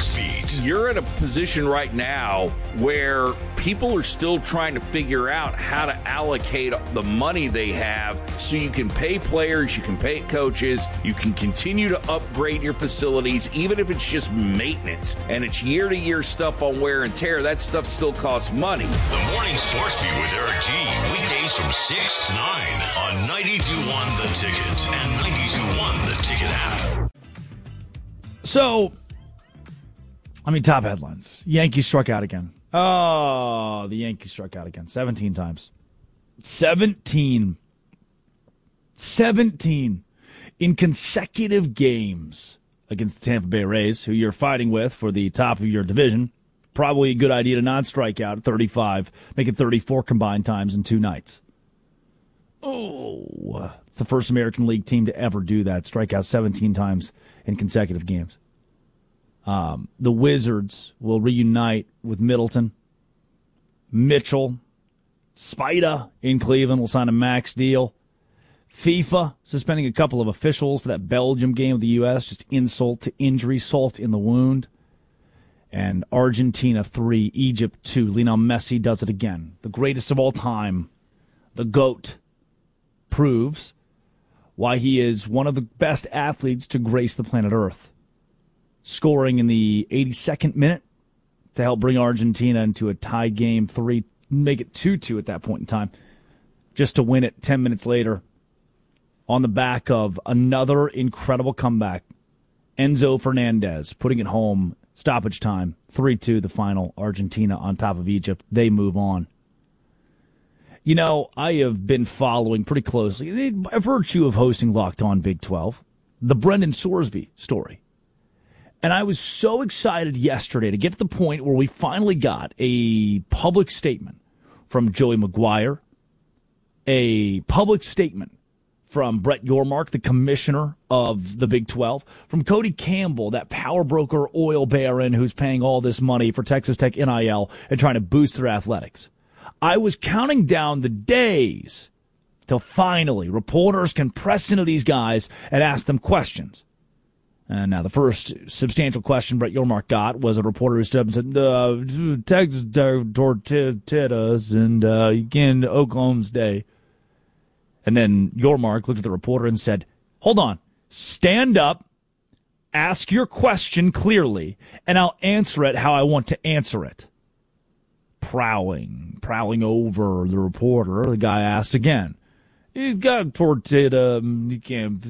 Sports Beat. You're at a position right now where people are still trying to figure out how to allocate the money they have so you can pay players, you can pay coaches, you can continue to upgrade your facilities, even if it's just maintenance and it's year-to-year stuff on wear and tear. That stuff still costs money. The Morning Sports Beat with Eric G. Weekdays from 6 to 9 on 92.1 The Ticket and 92.1 The Ticket app. So, top headlines. Yankees struck out again. Oh, the Yankees struck out again 17 times. 17 in consecutive games against the Tampa Bay Rays, who you're fighting with for the top of your division. Probably a good idea to not strike out at 35, make it 34 combined times in 2 nights. Oh, it's the first American League team to ever do that, strike out 17 times in consecutive games. The Wizards will reunite with Middleton. Mitchell, Spida in Cleveland will sign a max deal. FIFA suspending a couple of officials for that Belgium game with the U.S., just insult to injury, salt in the wound. And Argentina 3, Egypt 2. Lionel Messi does it again. The greatest of all time, the GOAT, proves why he is one of the best athletes to grace the planet Earth. Scoring in the 82nd minute to help bring Argentina into a tied game 3, make it 2-2 at that point in time, just to win it 10 minutes later on the back of another incredible comeback. Enzo Fernandez putting it home, stoppage time, 3-2 the final, Argentina on top of Egypt. They move on. You know, I have been following pretty closely, by virtue of hosting Locked On Big 12, the Brendan Sorsby story. And I was so excited yesterday to get to the point where we finally got a public statement from Joey McGuire, a public statement from Brett Yormark, the commissioner of the Big 12, from Cody Campbell, that power broker oil baron who's paying all this money for Texas Tech NIL and trying to boost their athletics. I was counting down the days till finally reporters can press into these guys and ask them questions. And now the first substantial question Brett Yormark got was a reporter who stood up and said, Texas tortillas and again Oklahoma's day. And then Yormark looked at the reporter and said, hold on, stand up, ask your question clearly, and I'll answer it how I want to answer it. Prowling over the reporter, the guy asked again, he's got tortilla, you can't,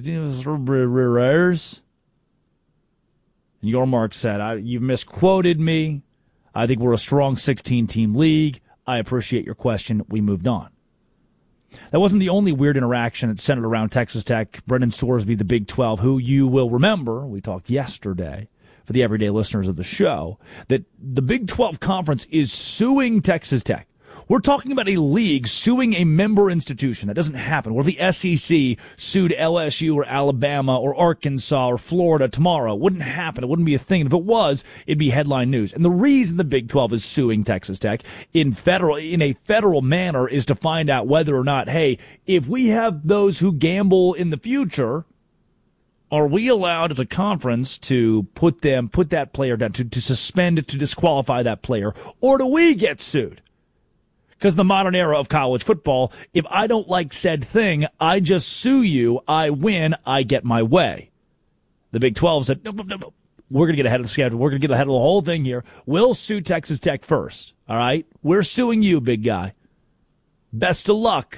and Yormark said, you've misquoted me. I think we're a strong 16-team league. I appreciate your question. We moved on. That wasn't the only weird interaction that centered around Texas Tech. Brendan Sorsby, the Big 12, who you will remember, we talked yesterday, for the everyday listeners of the show, that the Big 12 Conference is suing Texas Tech. We're talking about a league suing a member institution. That doesn't happen. What if the SEC sued LSU or Alabama or Arkansas or Florida tomorrow? It wouldn't happen. It wouldn't be a thing. And if it was, it'd be headline news. And the reason the Big 12 is suing Texas Tech in a federal manner is to find out whether or not, hey, if we have those who gamble in the future, are we allowed as a conference to put that player down, to suspend it, to disqualify that player, or do we get sued? Because the modern era of college football, if I don't like said thing, I just sue you, I win, I get my way. The Big 12 said, no, we're going to get ahead of the schedule. We're going to get ahead of the whole thing here. We'll sue Texas Tech first, all right? We're suing you, big guy. Best of luck.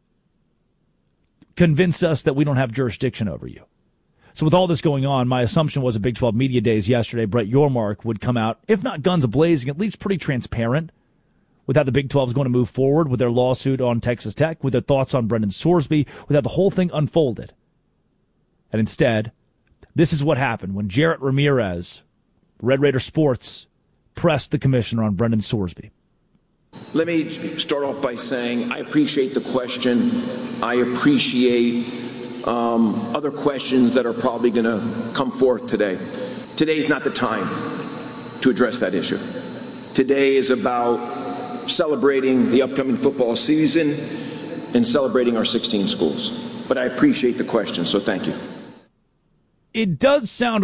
Convince us that we don't have jurisdiction over you. So with all this going on, my assumption was at Big 12 Media Days yesterday, Brett Yormark would come out, if not guns a-blazing, at least pretty transparent with how the Big 12 is going to move forward with their lawsuit on Texas Tech, with their thoughts on Brendan Sorsby, with how the whole thing unfolded. And instead, this is what happened when Jarrett Ramirez, Red Raider Sports, pressed the commissioner on Brendan Sorsby. Let me start off by saying I appreciate the question. I appreciate other questions that are probably going to come forth today. Today is not the time to address that issue. Today is about celebrating the upcoming football season and celebrating our 16 schools. But I appreciate the question, so thank you. It does sound